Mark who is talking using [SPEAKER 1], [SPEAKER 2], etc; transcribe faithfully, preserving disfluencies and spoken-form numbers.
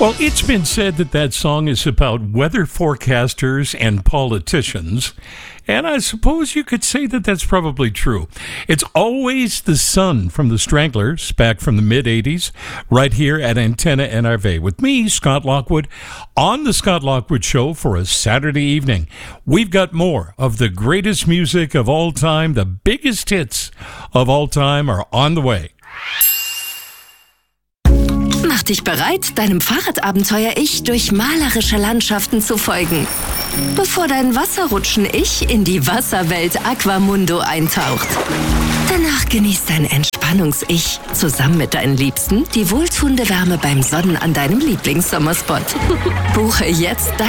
[SPEAKER 1] Well, it's been said that that song is about weather forecasters and politicians, and I suppose you could say that that's probably true. It's Always the Sun from the Stranglers, back from the mid-eighties, right here at Antenna N R V, with me, Scott Lockwood, on The Scott Lockwood Show for a Saturday evening. We've got more of the greatest music of all time. The biggest hits of all time are on the way.
[SPEAKER 2] Mach dich bereit, deinem Fahrradabenteuer-Ich durch malerische Landschaften zu folgen, bevor dein Wasserrutschen-Ich in die Wasserwelt Aquamundo eintaucht. Danach genießt dein Entspannungs-Ich zusammen mit deinen Liebsten die wohltuende Wärme beim Sonnen an deinem Lieblingssommerspot. Buche jetzt dein